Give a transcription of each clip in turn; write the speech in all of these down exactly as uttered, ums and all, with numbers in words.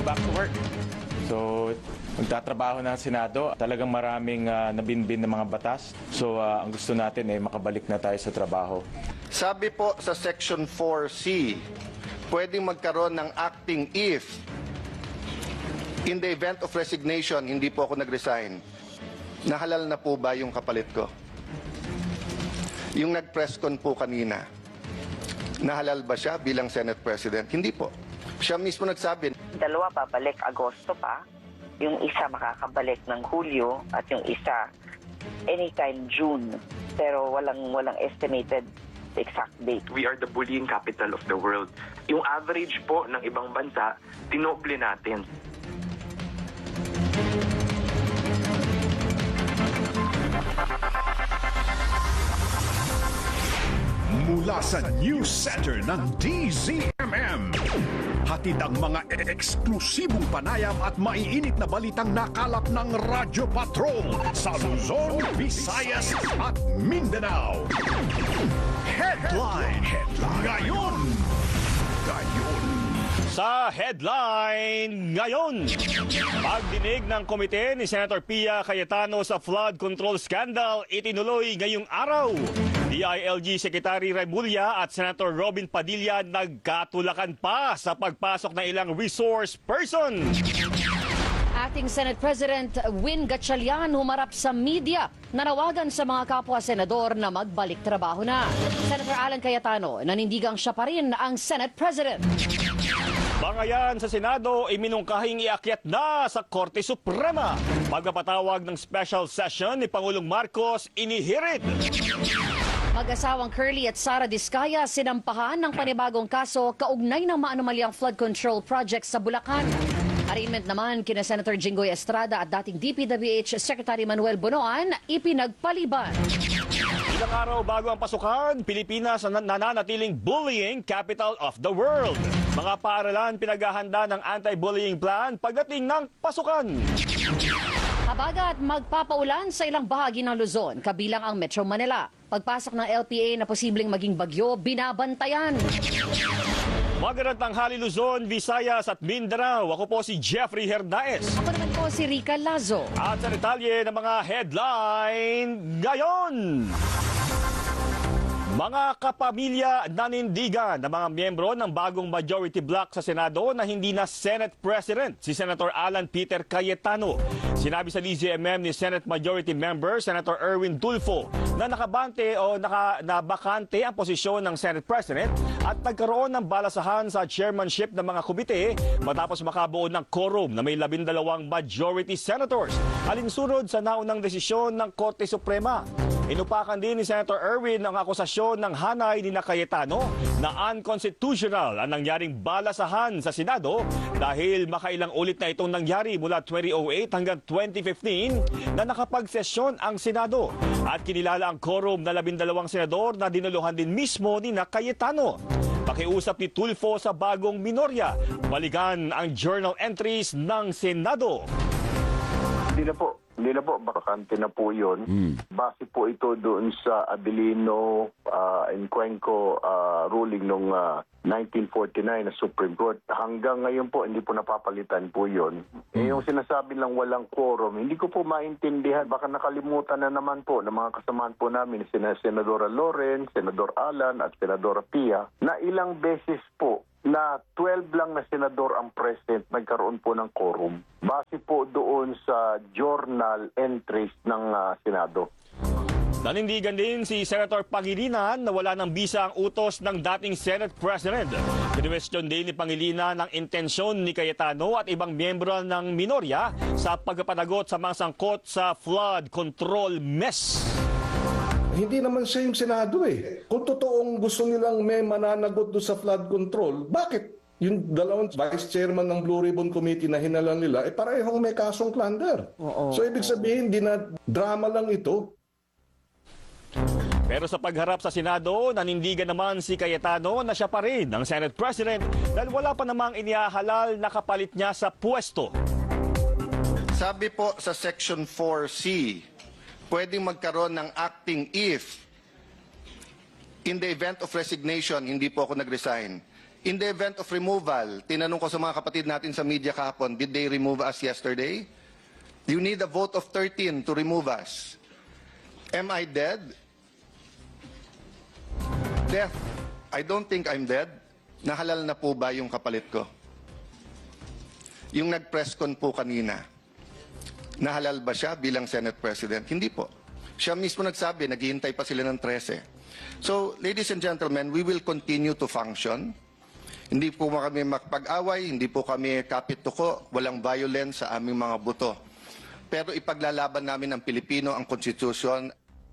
back to work. So, magtatrabaho na ang Senado. Talagang maraming uh, nabinbin na mga batas. So, uh, ang gusto natin ay makabalik na tayo sa trabaho. Sabi po sa Section four C, pwedeng magkaroon ng acting if in the event of resignation, hindi po ako nag-resign. Nahalal na po ba yung kapalit ko? Yung nag-press con po kanina, nahalal ba siya bilang Senate President? Hindi po. Siya mismo nagsabi. Dalawa babalik Agosto pa, yung isa makakabalik ng Hulyo at yung isa anytime June. Pero walang walang estimated exact date. We are the bullying capital of the world. Yung average po ng ibang bansa, tinoble natin. Mula sa News Center ng D Z M M, hatid ang mga eksklusibong panayam at maiinit na balitang nakalap ng Radyo Patrol sa Luzon, Visayas at Mindanao. Headline, Headline ngayon. Ngayon. Sa Headline ngayon, pagdinig ng komite ni Senator Pia Cayetano sa flood control scandal itinuloy ngayong araw. D I L G Secretary Remulla at Senator Robin Padilla nagkatulakan pa sa pagpasok ng ilang resource person. Acting Senate President Win Gatchalian humarap sa media, nanawagan sa mga kapwa-senador na magbalik trabaho na. Senator Alan Cayetano, nanindigang siya pa rin ang Senate President. Bangayan sa Senado, iminungkahing iakyat na sa Korte Suprema. Pagpapatawag ng special session ni Pangulong Marcos, inihirit. Mag-asawang Curly at Sara Diskaya sinampahan ng panibagong kaso kaugnay ng maanomalyang flood control project sa Bulacan. Arraignment naman kina Senator Jinggoy Estrada at dating D P W H Secretary Manuel Bonoan ipinagpaliban. Ilang araw bago ang pasukan, Pilipinas ang nananatiling bullying capital of the world. Mga paaralan pinaghahanda ng anti-bullying plan pagdating ng pasukan. Habagat magpapaulan sa ilang bahagi ng Luzon, kabilang ang Metro Manila. Pagpasok ng L P A na posibleng maging bagyo, binabantayan. Magandang tanghali Luzon, Visayas at Mindanao. Ako po si Jeffrey Hernaez. Ako naman po si Rica Lazo. At sa detalye ng mga headline ngayon. Mga kapamilya nanindigan ng mga miyembro ng bagong majority bloc sa Senado na hindi na Senate President si Senator Alan Peter Cayetano. Sinabi sa D Z M M ni Senate Majority Member Senator Erwin Tulfo na nakabante o naka, nabakante ang posisyon ng Senate President at nagkaroon ng balasahan sa chairmanship ng mga komite matapos makabuo ng quorum na may labindalawang majority senators. Alinsunod sa naunang desisyon ng Korte Suprema. Inupakan din ni Senator Erwin ang akusasyon ng hanay ni Cayetano na unconstitutional ang nangyaring balasahan sa Senado dahil makailang ulit na itong nangyari mula twenty oh eight hanggang twenty fifteen na nakapagsesyon ang Senado at kinilala ang quorum na labindalawang senador na dinuluhan din mismo ni Cayetano. Pakiusap ni Tulfo sa bagong minorya, balikan ang journal entries ng Senado. Hindi na po. Hindi na po, bakante na po yun. Hmm. Base po ito doon sa Abilino uh, and Cuenco uh, ruling nung uh, nineteen forty-nine na Supreme Court. Hanggang ngayon po, hindi po napapalitan po yun. Hmm. Eh, yung sinasabi lang walang quorum, hindi ko po maintindihan. Baka nakalimutan na naman po ng mga kasamaan po namin, Sen- Senadora Loren, Senador Alan at Senadora Pia, na ilang beses po na twelve lang na senador ang present, nagkaroon po ng quorum. Base po doon sa journal entries ng uh, Senado. Nanindigan din si Senator Pangilinan na wala ng bisa ang utos ng dating Senate President. Kinwestiyon din ni Pangilinan ang intensyon ni Cayetano at ibang miyembro ng minorya sa pagpapanagot sa mga sangkot sa flood control mess. Hindi naman siya yung Senado eh. Kung totoong gusto nilang may mananagot doon sa flood control, bakit yung dalawang vice chairman ng Blue Ribbon Committee na hinalan nila, eh parehong may kasong plunder. Oo, so ibig sabihin, di na drama lang ito. Pero sa pagharap sa Senado, nanindigan naman si Cayetano na siya pa rin ang Senate President dahil wala pa namang inihahalal na kapalit niya sa pwesto. Sabi po sa Section four C, pwedeng magkaroon ng acting if in the event of resignation, hindi po ako nag-resign. In the event of removal, tinanong ko sa mga kapatid natin sa media kahapon, did they remove us yesterday? You need a vote of thirteen to remove us. Am I dead? Death. I don't think I'm dead. Nahalal na po ba yung kapalit ko? Yung nag-press con po kanina, nahalal ba siya bilang Senate President? Hindi po. Siya mismo nagsabi, naghihintay pa sila ng thirteen. So, ladies and gentlemen, we will continue to function. Hindi po kami makapag-away, hindi po kami kapit-tuko, walang violence sa aming mga buto. Pero ipaglalaban namin ang Pilipino, ang konstitusyon.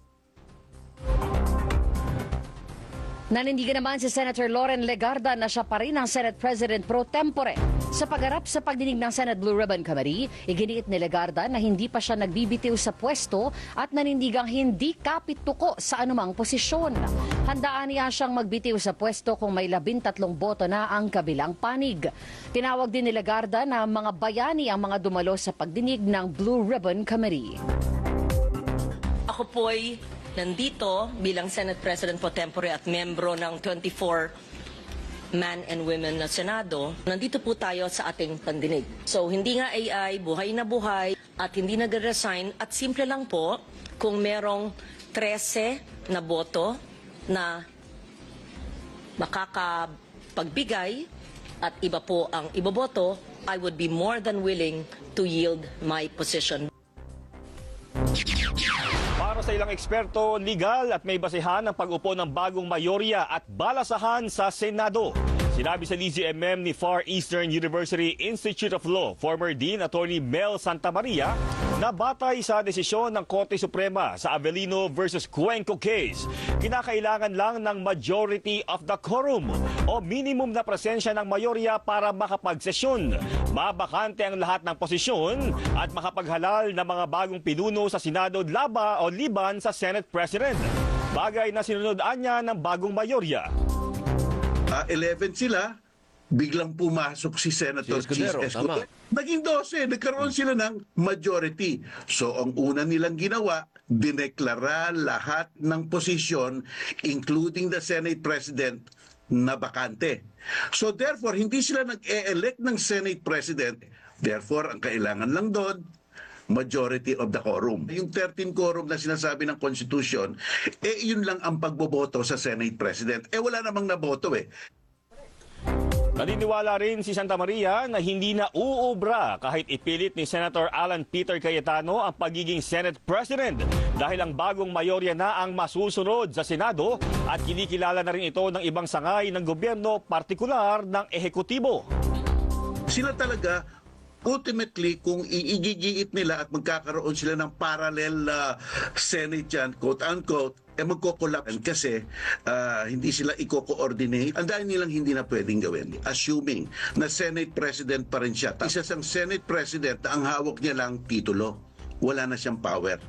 Nanindigan naman si Senator Loren Legarda na siya pa rin ang Senate President pro tempore. Sa pagharap sa pagdinig ng Senate Blue Ribbon Committee, iginiit ni Legarda na hindi pa siya nagbibitiw sa pwesto at nanindigang hindi kapit-tuko sa anumang posisyon. Handaan niya siyang magbitiw sa pwesto kung may labintatlong boto na ang kabilang panig. Tinawag din ni Legarda na mga bayani ang mga dumalo sa pagdinig ng Blue Ribbon Committee. Ako po'y nandito bilang Senate President pro tempore at membro ng twenty-four man and women na Senado. Nandito po tayo sa ating pandinig. So hindi nga A I, buhay na buhay at hindi nag-resign at simple lang po kung merong thirteen na boto na makakapagbigay at iba po ang iboboto, I would be more than willing to yield my position. Para sa ilang eksperto, legal at may basehan ang pag-upo ng bagong mayorya at balasahan sa Senado. Sinabi sa D Z M M ni Far Eastern University Institute of Law, former Dean Attorney Mel Santamaria, na batay sa desisyon ng Korte Suprema sa Avellino versus Cuenco case, kinakailangan lang ng majority of the quorum o minimum na presensya ng mayorya para makapagsesyon. Mabakante ang lahat ng posisyon at makapaghalal ng mga bagong pinuno sa Senado laba o liban sa Senate President. Bagay na sinunod-an niya ng bagong mayorya. Uh, eleven sila, biglang pumasok si Senator Si Escudero, Chis Escudero. Naging twelve, nagkaroon sila ng majority. So ang una nilang ginawa, dineklara lahat ng posisyon, including the Senate President, na bakante. So therefore, hindi sila nag-e-elect ng Senate President. Therefore, ang kailangan lang doon, majority of the quorum. Yung thirteen quorum na sinasabi ng Constitution, eh yun lang ang pagboboto sa Senate President. Eh wala namang naboto eh. Naniniwala rin si Santamaria na hindi na uubra kahit ipilit ni Senator Alan Peter Cayetano ang pagiging Senate President dahil ang bagong mayorya na ang masusunod sa Senado at kinikilala na rin ito ng ibang sangay ng gobyerno, partikular ng ehekutibo. Sila talaga, ultimately, kung iigigiit nila at magkakaroon sila ng parallel uh, Senate yan, quote-unquote, eh magkukulapan kasi uh, hindi sila i-coordinate. Ang dahil nilang hindi na pwedeng gawin. Assuming na Senate President pa rin siya. Isa siyang Senate President na ang hawak niya lang titulo. Wala na siyang power.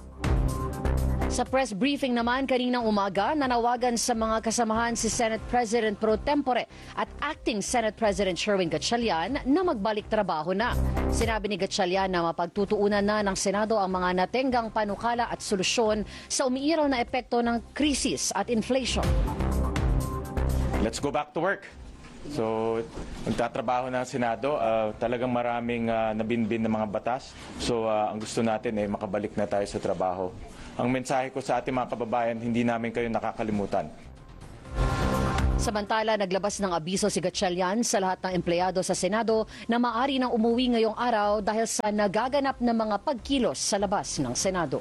Sa press briefing naman kaninang umaga, nanawagan sa mga kasamahan si Senate President pro tempore at Acting Senate President Sherwin Gatchalian na magbalik trabaho na. Sinabi ni Gatchalian na mapagtutuunan na ng Senado ang mga natenggang panukala at solusyon sa umiiraw na epekto ng krisis at inflation. Let's go back to work. So, magtatrabaho na ang Senado, uh, talagang maraming uh, nabinbin na mga batas. So, uh, ang gusto natin ay makabalik na tayo sa trabaho. Ang mensahe ko sa ating mga kababayan, hindi namin kayo nakakalimutan. Samantala, naglabas ng abiso si Gatchalian sa lahat ng empleyado sa Senado na maaari nang umuwi ngayong araw dahil sa nagaganap na mga pagkilos sa labas ng Senado.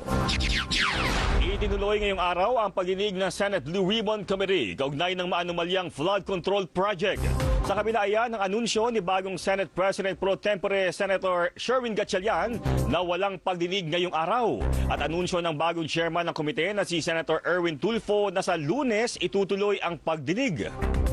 Itinuloy ngayong araw ang pagdinig ng Senate Blue Ribbon Committee kaugnay ng maanumalyang flood control project. Sa kabila ayan ang anunsyo ni bagong Senate President pro tempore Senator Sherwin Gatchalian na walang pagdinig ngayong araw. At anunsyo ng bagong chairman ng komite na si Senator Erwin Tulfo na sa Lunes itutuloy ang pagdinig.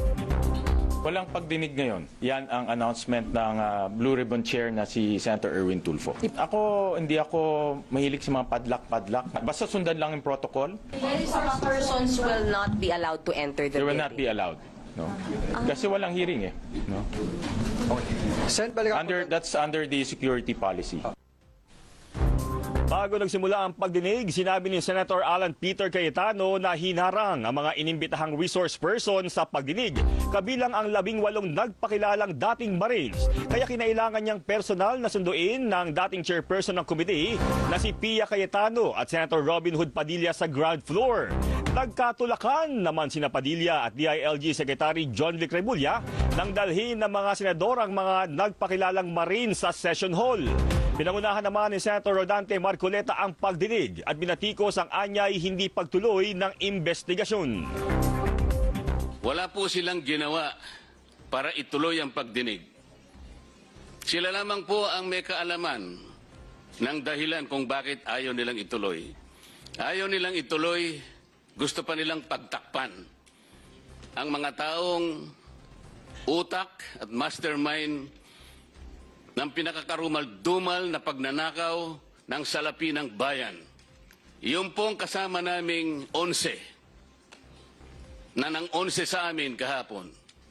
Walang pagdinig ngayon. Yan ang announcement ng uh, Blue Ribbon Chair na si Senator Erwin Tulfo. Ako, hindi ako mahilig sa mga padlak-padlak. Basta sundan lang yung protocol. Some persons will not be allowed to enter the They will building. not be allowed. No? Kasi walang hearing eh. No? Under, that's under the security policy. Bago nagsimula ang pagdinig, sinabi ni Senator Alan Peter Cayetano na hinarang ang mga inimbitahang resource person sa pagdinig, kabilang ang labing walong nagpakilalang dating Marines. Kaya kinailangan niyang personal na sunduin ng dating chairperson ng committee na si Pia Cayetano at Senator Robin Hood Padilla sa ground floor. Nagkatulakan naman sina Padilla at D I L G Secretary John Vic Remulla nang dalhin ng mga senador ang mga nagpakilalang Marines sa session hall. Pinangunahan naman ni Senator Rodante Marcoleta ang pagdinig at binatikos ang anyay hindi pagtuloy ng investigasyon. Wala po silang ginawa para ituloy ang pagdinig. Sila lamang po ang may kaalaman ng dahilan kung bakit ayaw nilang ituloy. Ayaw nilang ituloy, gusto pa nilang pagtakpan ang mga taong utak at mastermind ng pinakakarumal-dumal na pagnanakaw ng salapi ng bayan. Yung pong kasama naming onse, na nang onse sa amin kahapon.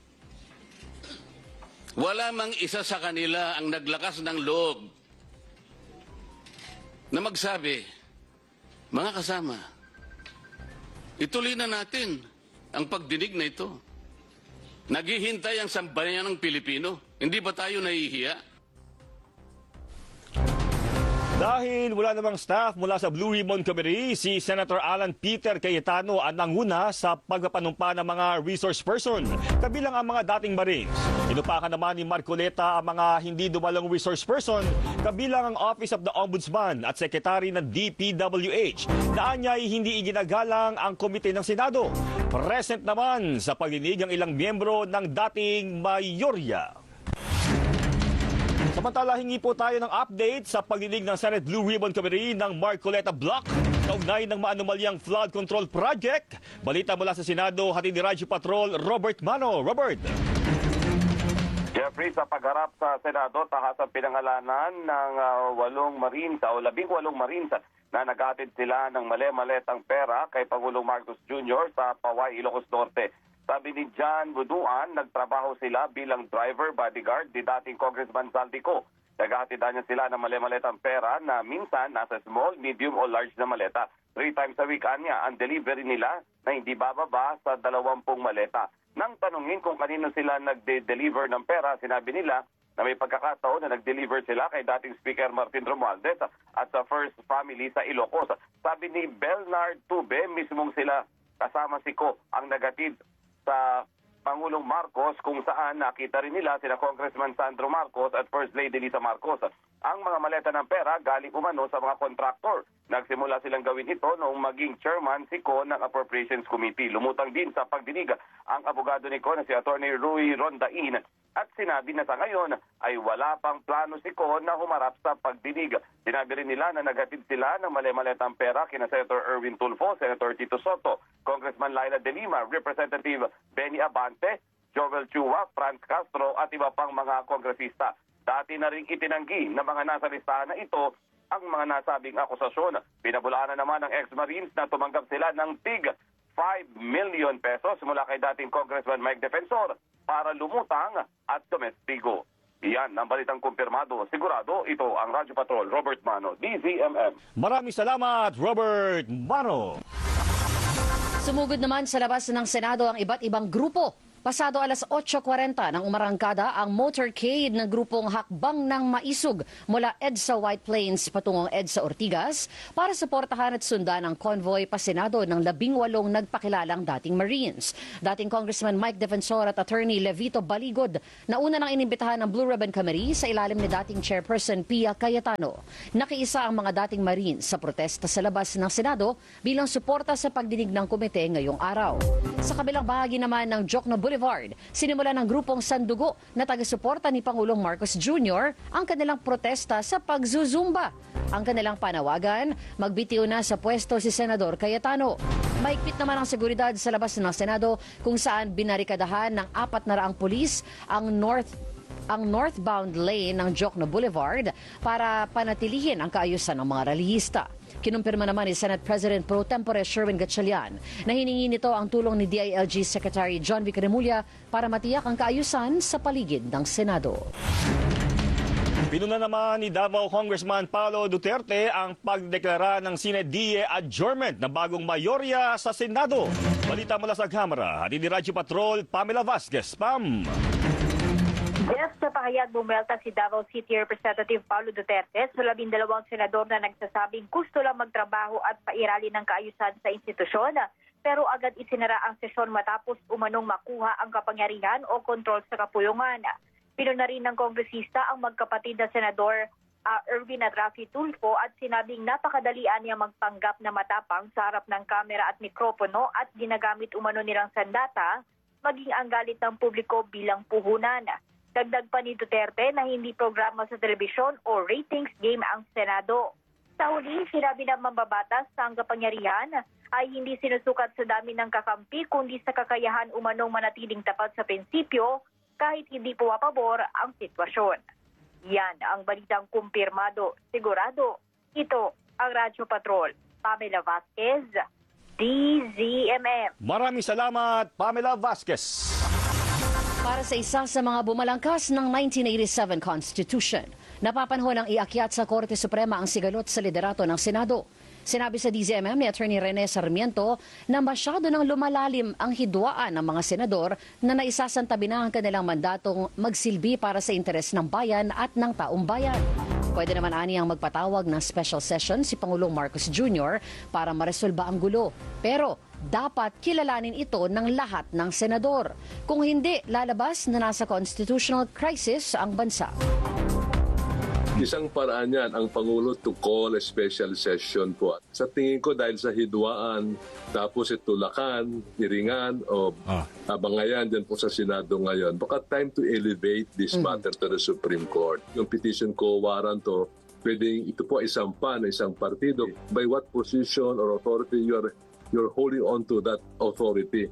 Wala mang isa sa kanila ang naglakas ng loob na magsabi, mga kasama, ituloy na natin ang pagdinig na ito. Naghihintay ang sambayan ng Pilipino. Hindi ba tayo nahihiya? Dahil wala namang staff mula sa Blue Ribbon Committee, si Senator Alan Peter Cayetano ang nanguna sa pagpapanumpa ng mga resource person, kabilang ang mga dating Marines. Inupakan naman ni Marcoleta ang mga hindi dumalong resource person, kabilang ang Office of the Ombudsman at Secretary ng D P W H, na anyay hindi iginagalang ang komite ng Senado. Present naman sa pagdinig ang ilang miyembro ng dating mayorya. Samantala, hingi po tayo ng update sa pagdinig ng Senate Blue Ribbon Committee ng Marcoleta Block kaugnay ng maanumalyang flood control project. Balita mula sa Senado, hatid ni Radyo Patrol Robert Mano. Robert. Jeffrey, sa pagharap sa Senado, tahasang pinangalanan ng uh, walong Marines o labing walong Marines na naghatid sila ng mali-maletang pera kay Pangulong Marcos Junior sa Paway, Ilocos Norte. Sabi ni John Buduan, nagtrabaho sila bilang driver bodyguard ni dating Congressman Saldico. Naghahatidan niya sila ng mali-maletang pera na minsan nasa small, medium o large na maleta. Three times a week niya ang delivery nila na hindi bababa sa dalawampung maleta. Nang tanungin kung kanino sila nagde-deliver ng pera, sinabi nila na may pagkakataon na nag-deliver sila kay dating Speaker Martin Romualdez at sa First Family sa Ilocos. Sabi ni Belnard Tube, mismong sila kasama si Ko ang nagatid sa Pangulong Marcos kung saan nakita rin nila sina Congressman Sandro Marcos at First Lady Lisa Marcos. Ang mga maleta ng pera galing umano sa mga contractor. Nagsimula silang gawin ito noong maging chairman si Ko ng Appropriations Committee. Lumutang din sa pagdinig ang abogado ni Ko na si Attorney Rui Rondain at sinabi na sa ngayon ay wala pang plano si Ko na humarap sa pagdinig. Sinabi rin nila na naghatid sila ng mali-maletang pera kina Senator Erwin Tulfo, Senator Tito Soto, Congressman Laila De Lima, Representative Benny Abante, Joel Chua, Franz Castro at iba pang mga kongresista. Dati na rin itinanggi ng mga nasa listahan na ito ang mga nasabing akusasyon. Pinabulaan na naman ng ex-Marines na tumanggap sila ng tig five million pesos mula kay dating Congressman Mike Defensor para lumutang at tumestigo. Iyan ang balitang kumpirmado. Sigurado, ito ang Radyo Patrol, Robert Mano, D Z M M. Maraming salamat, Robert Mano. Sumugod naman sa labas ng Senado ang iba't ibang grupo. Pasado alas otso kwarenta ng umarangkada ang motorcade ng grupong Hakbang ng Maisog mula EDSA White Plains patungong EDSA Ortigas para suportahan at sundan ang convoy pa Senado ng labing walong nagpakilalang dating Marines. Dating Congressman Mike Defensor at Attorney Levito Baligod na una nang inimbitahan ng Blue Ribbon Committee sa ilalim ni dating Chairperson Pia Cayetano. Nakiisa ang mga dating Marines sa protesta sa labas ng Senado bilang suporta sa pagdinig ng komite ngayong araw. Sa kabilang bahagi naman ng Jokno Boulevard, sinimula ng grupong Sandugo na taga-suporta ni Pangulong Marcos Junior ang kanilang protesta sa pagzuzumba. Ang kanilang panawagan, magbitiw na sa pwesto si Senador Cayetano. Mahigpit naman ang seguridad sa labas ng Senado kung saan binarikadahan ng apat na raang pulis ang north ang northbound lane ng Jokno Boulevard para panatilihin ang kaayusan ng mga rallyista. Kinumpirma naman ni Senate President Pro Tempore Sherwin Gatchalian na hiningi nito ang tulong ni D I L G Secretary John Vic Remulla para matiyak ang kaayusan sa paligid ng Senado. Pinuna naman ni Davao Congressman Paulo Duterte ang pagdeklara ng sine die adjournment ng bagong mayorya sa Senado. Balita mula sa Kamara, hatid ni Radyo Patrol, Pamela Vasquez. Pam! Yes, sa pahayag bumelta si Davao City Representative Paulo Duterte sa labindalawang senador na nagsasabing gusto lang magtrabaho at pairali ng kaayusan sa institusyon. Pero agad isinara ang sesyon matapos umanong makuha ang kapangyarihan o kontrol sa kapulungan. Pinuna rin ng kongresista ang magkapatid na senador uh, Erwin at Rafi Tulfo at sinabing napakadalian niya magpanggap na matapang sa harap ng kamera at mikropono at ginagamit umano nilang sandata maging ang galit ng publiko bilang puhunan. Dagdag pa ni Duterte na hindi programa sa telebisyon o ratings game ang Senado. Sa huli, sinabi ng mambabatas sa ang kapangyarihan ay hindi sinusukat sa dami ng kakampi kundi sa kakayahan umanong manatiling tapat sa prinsipyo kahit hindi pumapabor ang sitwasyon. Yan ang balitang kumpirmado. Sigurado, ito ang Radyo Patrol. Pamela Vasquez, D Z M M. Maraming salamat, Pamela Vasquez. Para sa isa sa mga bumalangkas ng nineteen eighty-seven Constitution, napapanahon ang iakyat sa Korte Suprema ang sigalot sa liderato ng Senado. Sinabi sa D Z M M ni Attorney Rene Sarmiento na masyado nang lumalalim ang hidwaan ng mga senador na naisasantabi na ang kanilang mandatong magsilbi para sa interes ng bayan at ng taong bayan. Pwede naman ani ang magpatawag ng special session si Pangulong Marcos Junior para maresolba ang gulo. Pero dapat kilalanin ito ng lahat ng senador. Kung hindi, lalabas na nasa constitutional crisis ang bansa. Isang paraan yan ang Pangulo to call a special session po. Sa tingin ko dahil sa hidwaan, tapos itulakan, iringan o ah. abangayan dyan po sa Senado ngayon, baka time to elevate this mm. matter to the Supreme Court. Yung petition ko warrant to, pwedeng ito po isang pa na isang partido. By what position or authority you are you're holding on to that authority.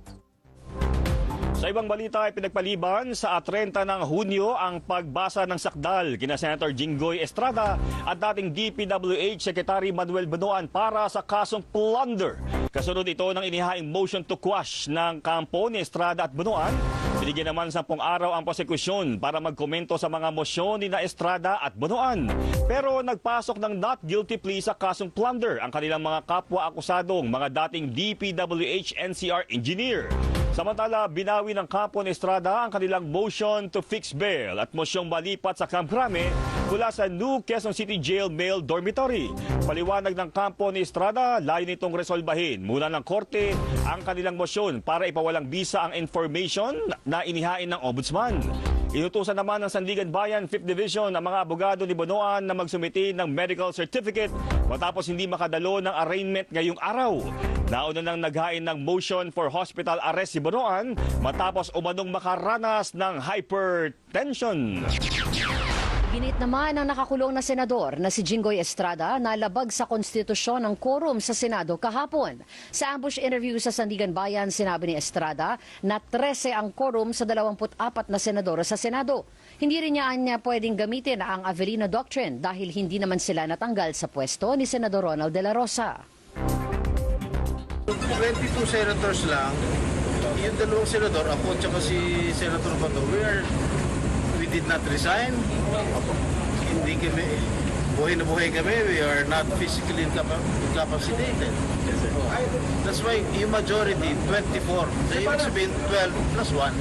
Sa ibang balita ay pinagpaliban sa thirty ng Hunyo ang pagbasa ng sakdal kina Senator Jinggoy Estrada at dating D P W H Secretary Manuel Bunuan para sa kasong plunder. Kasunod ito ng inihaing motion to quash ng kampo ni Estrada at Bunuan. Binigyan naman sampung araw ang prosekusyon para magkomento sa mga mosyon ni na Estrada at Bunuan. Pero nagpasok ng not guilty plea sa kasong plunder ang kanilang mga kapwa-akusadong mga dating D P W H N C R engineer. Samantala, binawi ng kampo ni Estrada ang kanilang motion to fix bail at mosyong malipat sa Camp Crame mula sa New Quezon City Jail Male Dormitory. Paliwanag ng kampo ni Estrada, layo nitong resolbahin mula ng korte ang kanilang motion para ipawalang bisa ang information na inihain ng Ombudsman. Inutusan naman ng Sandigan Bayan fifth Division ang mga abogado ni Bunuan na magsumiti ng medical certificate matapos hindi makadalo ng arraignment ngayong araw. Nauna nang naghain ng motion for hospital arrest si Bunuan matapos umanong makaranas ng hypertension. Ginit naman ang nakakulong na senador na si Jinggoy Estrada na labag sa konstitusyon ng quorum sa Senado kahapon. Sa ambush interview sa Sandigan Bayan, sinabi ni Estrada na trese ang quorum sa dalawampu't apat na senador sa Senado. Hindi rin niya niya pwedeng gamitin ang Avellino Doctrine dahil hindi naman sila natanggal sa pwesto ni Senador Ronald De La Rosa. twenty-two senators lang, yung dalawang senador, ako at si Senator Bato, we are we did not resign. Hindi kami, buhay na buhay kami. We are not physically incapacitated. That's why yung majority, twenty-four. So ibig sabihin, twelve plus one.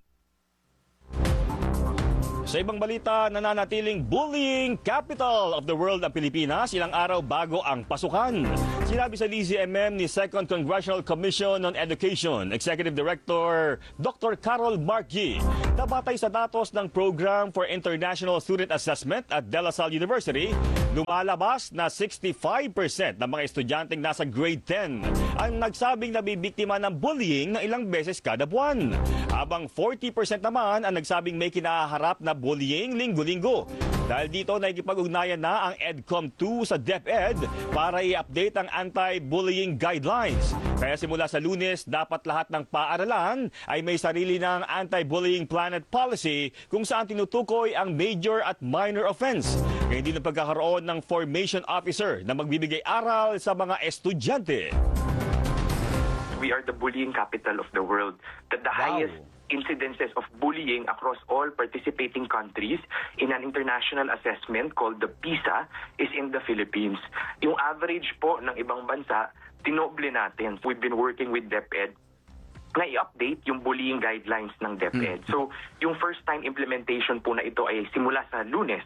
Sa ibang balita, nananatiling bullying capital of the world ang Pilipinas ilang araw bago ang pasukan. Sinabi sa D Z M M ni Second Congressional Commission on Education Executive Director Doctor Carol Markey na batay sa datos ng Program for International Student Assessment at De La Salle University, lumalabas na sixty-five percent ng mga estudyanteng nasa grade ten ang nagsabing nabibiktima ng bullying ng ilang beses kada buwan. Habang forty percent naman ang nagsabing may kinaharap na bullying linggo-linggo. Dahil dito, nakikipag-ugnayan na ang EDCOM two sa DepEd para i-update ang anti-bullying guidelines. Kaya simula sa Lunes, dapat lahat ng paaralan ay may sarili ng anti-bullying plan at policy kung saan tinutukoy ang major at minor offense. Kaya hindi na pagkakaroon ng formation officer na magbibigay aral sa mga estudyante. We are the bullying capital of the world. The, the Wow. highest incidences of bullying across all participating countries in an international assessment called the PISA is in the Philippines. Yung average po ng ibang bansa, tinoble natin. We've been working with DepEd na i-update yung bullying guidelines ng DepEd. So, yung first time implementation po na ito ay simula sa Lunes.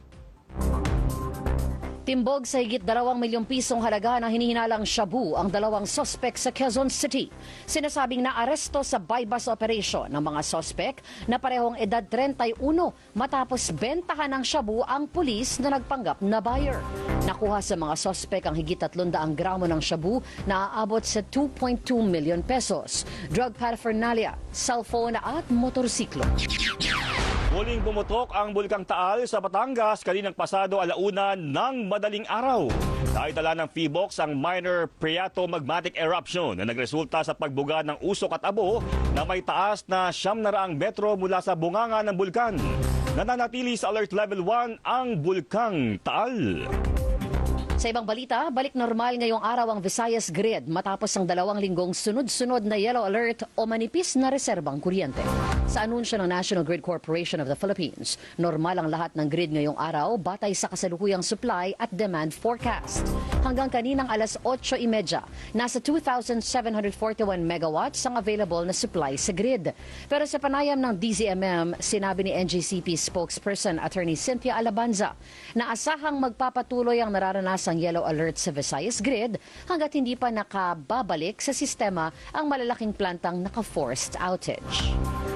Timbog sa higit dalawang milyong pisong halaga ng hinihinalang shabu ang dalawang sospek sa Quezon City. Sinasabing naaresto sa buy-bust operation ng mga sospek na parehong edad thirty-one matapos bentahan ng shabu ang pulis na nagpanggap na buyer. Nakuha sa mga sospek ang higit tatlong daang gramo ng shabu na aabot sa two point two million pesos, drug paraphernalia, cellphone at motorsiklo. Muling pumutok ang Bulkang Taal sa Batangas kaninang pasado alauna ng madaling araw. Naitala ng P H I V O X ang minor phreatomagmatic eruption na nagresulta sa pagbuga ng usok at abo na may taas na siyam na raang metro mula sa bunganga ng bulkan. Nananatili sa alert level one ang Bulkang Taal. Sa ibang balita, balik normal ngayong araw ang Visayas Grid matapos ang dalawang linggong sunod-sunod na yellow alert o manipis na reserbang kuryente. Sa anunsyo ng National Grid Corporation of the Philippines, normal ang lahat ng grid ngayong araw batay sa kasalukuyang supply at demand forecast. Hanggang kaninang alas otso trenta, nasa two thousand seven hundred forty-one megawatts ang available na supply sa grid. Pero sa panayam ng D Z M M, sinabi ni N G C P spokesperson Attorney Cynthia Alabanza na asahang magpapatuloy ang nararanasan ang yellow alert sa Visayas Grid hanggat hindi pa nakababalik sa sistema ang malalaking plantang naka-forced outage.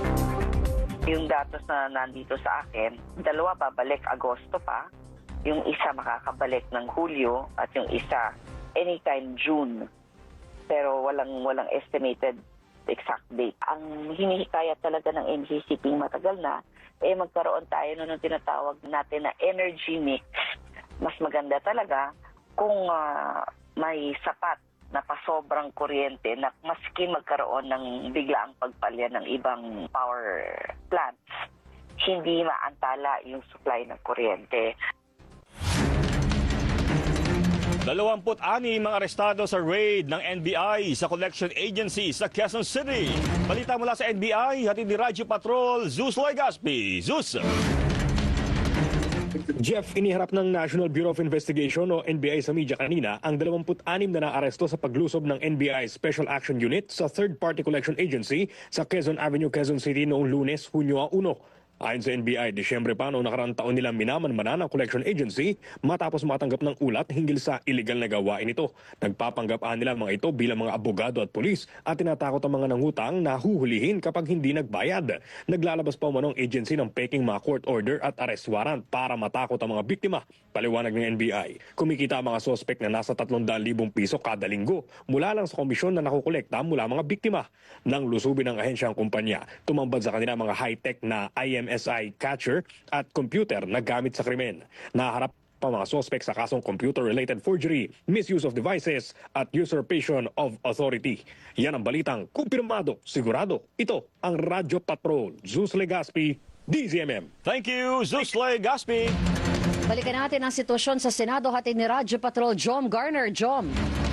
Yung datos na nandito sa akin, dalawa babalik Agosto pa, yung isa makakabalik ng Hulyo at yung isa anytime June. Pero walang walang estimated exact date. Ang hinihikayat talaga ng N G C P matagal na, eh magkaroon tayo ng tinatawag natin na energy mix. Mas maganda talaga kung uh, may sapat na pasobrang kuryente na maski magkaroon ng biglaang pagpalya ng ibang power plants, hindi maantala yung supply ng kuryente. Dalawamput anim ang arestado sa raid ng N B I sa collection agency sa Quezon City. Balita mula sa N B I, hatid ni Radyo Patrol, Zeus Legaspi. Zeus! Jeff, iniharap ng National Bureau of Investigation o N B I sa media kanina ang dalawamput anim na naaresto sa paglusob ng N B I Special Action Unit sa Third Party Collection Agency sa Quezon Avenue, Quezon City noong Lunes, Hunyo one. Ayon sa N B I, Disyembre pa noong nakaraang taon nilang minamanmanan ng collection agency matapos matanggap ng ulat hinggil sa illegal na gawain ito. Nagpapanggapaan nila mga ito bilang mga abogado at pulis at tinatakot ang mga nangutang na huhulihin kapag hindi nagbayad. Naglalabas pa umanong agency ng peking mga court order at arrest warrant para matakot ang mga biktima. Paliwanag ng N B I, kumikita ang mga sospek na nasa tatlong daan libong piso kada linggo mula lang sa komisyon na nakukolekta mula mga biktima. Nang lusubin ng ahensya ang kumpanya, tumambad sa kanila mga high-tech na I M S I catcher at computer na gamit sa krimen. Naharap pa mga sospek sa kasong computer-related forgery, misuse of devices at usurpation of authority. Yan ang balitang kumpirmado, sigurado. Ito ang Radyo Patrol. Zeus Legaspi, D Z M M. Thank you, Zeus Legaspi. Balikan natin ang sitwasyon sa Senado, hatid ni Radyo Patrol Jom Garner. Jom.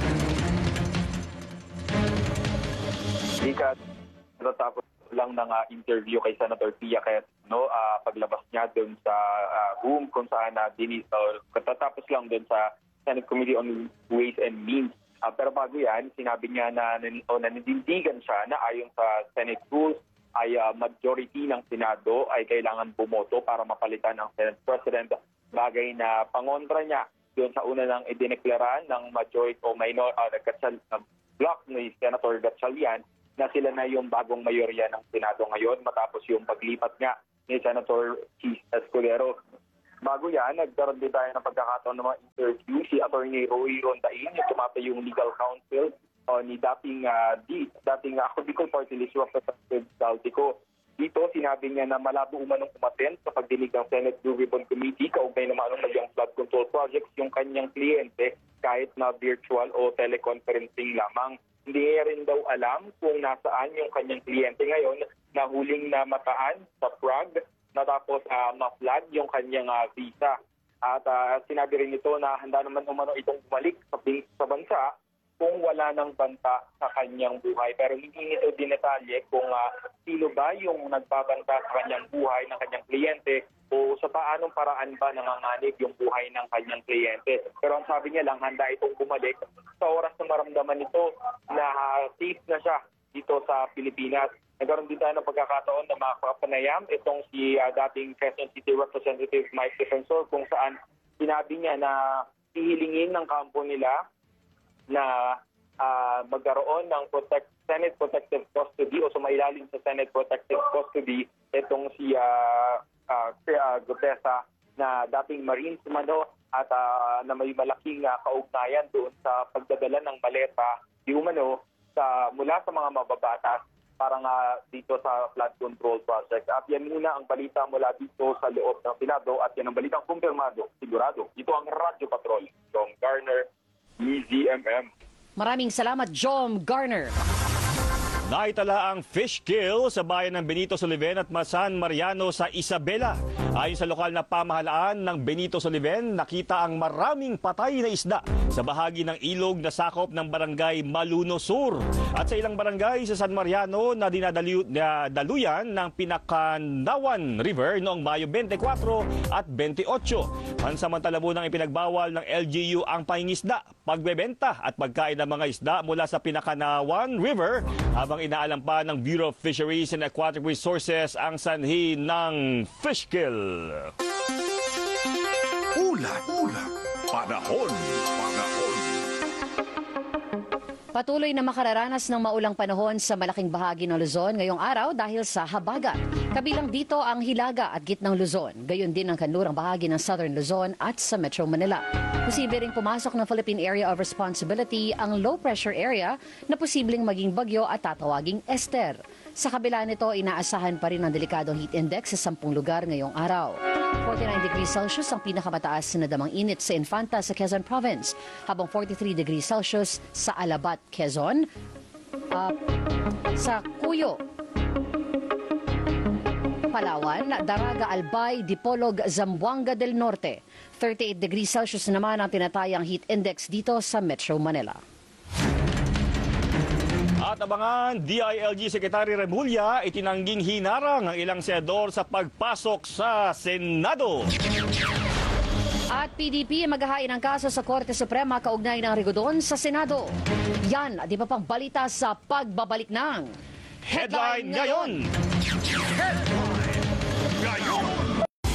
Ika, natapos lang ng uh, interview kay Senator Pia Cayetano, uh, paglabas niya doon sa uh, room kung saan uh, dinis, uh, katatapos lang doon sa Senate Committee on Ways and Means. Uh, pero bago yan, sinabi niya na o naninindigan siya na ayon sa Senate rules ay uh, majority ng Senado ay kailangan bumoto para mapalitan ng Senate President. Bagay na pangontra niya doon sa una ng idineklara ng majority o minor uh, uh, block ni Senator Gatchalian na sila na yung bagong mayorya ng Senado ngayon matapos yung paglipat nga ni Senator Chis Escudero. Bago yan, nagkaroon din tayo ng pagkakataon ng mga interview si Attorney Roy Rondain, yung tumatay yung legal counsel uh, ni dating uh, D, dating uh, Bicol Party List Representative Saltico. Dito, sinabi niya na malabo umanong umaten sa pagdinig ng Senate Blue Ribbon Committee kaugnay ng anong yung flood control projects yung kanyang kliyente kahit na virtual o teleconferencing lamang. Hindi niya rin daw alam kung nasaan yung kanyang kliyente ngayon na huling na mataan sa Prague natapos uh, ma-flag yung kanyang uh, visa. At uh, sinabi rin ito na handa naman umano itong bumalik sa, sa bansa kung wala ng banta sa kanyang buhay. Pero hindi nito dinetalye kung uh, sino ba yung nagbabanta sa kanyang buhay ng kanyang kliyente o sa paanong paraan ba nanganganib yung buhay ng kanyang kliyente. Pero ang sabi niya lang, handa itong bumalik sa oras na maramdaman nito na uh, safe na siya dito sa Pilipinas. Nagkaroon din tayo ng pagkakataon na makapanayam itong si uh, dating Quezon City Representative Mike Defensor kung saan sinabi niya na hihilingin ng kampo nila na uh, magkaroon ng protect, Senate Protective Custody o sumailalim sa Senate Protective Custody itong si uh, uh, uh, Gutesa na dating Marines umano at uh, na may malaking uh, kaugnayan doon sa pagdadala ng maleta di umano sa, mula sa mga mababatas para nga dito sa flood control project. At yan muna ang balita mula dito sa loob ng Senado at yan ang balitang kumpirmado, sigurado. Ito ang Radyo Patrol. John Garner, D Z M M. Maraming salamat, John Garner. Naitala ang fish kill sa bayan ng Benito Soliven at San Mariano sa Isabela. Ayon sa lokal na pamahalaan ng Benito Soliven, nakita ang maraming patay na isda sa bahagi ng ilog na sakop ng barangay Maluno Sur. At sa ilang barangay sa San Mariano na dinadaluyan ng Pinakanawan River noong Mayo twenty-four at twenty-eight. Pansamantala munang ipinagbawal ng L G U ang pangingisda, pagbebenta at pagkain ng mga isda mula sa Pinakanawan River habang inaalam pa ng Bureau of Fisheries and Aquatic Resources ang sanhi ng fish kill. Ulat, ulat, panahon, panahon. Patuloy na makararanas ng maulang panahon sa malaking bahagi ng Luzon ngayong araw dahil sa habagat. Kabilang dito ang Hilaga at gitnang Luzon, gayon din ang kanlurang bahagi ng Southern Luzon at sa Metro Manila. Posible ring pumasok ng Philippine Area of Responsibility ang low pressure area na posibleng maging bagyo at tatawaging Esther. Sa kabila nito, inaasahan pa rin ang delikadong heat index sa sampung lugar ngayong araw. forty-nine degrees Celsius ang pinakamataas na damang init sa Infanta sa Quezon Province, habang forty-three degrees Celsius sa Alabat, Quezon, uh, sa Cuyo, Palawan, Daraga, Albay, Dipolog, Zamboanga del Norte. thirty-eight degrees Celsius naman ang tinatayang heat index dito sa Metro Manila. At abangan, D I L G Secretary Remulla itinangging hinarang ang ilang senador sa pagpasok sa Senado. At P D P maghahain ng kaso sa Korte Suprema kaugnay ng Rigodon sa Senado. Yan at di pa pang balita sa pagbabalik ng Headline Ngayon! Headline Ngayon!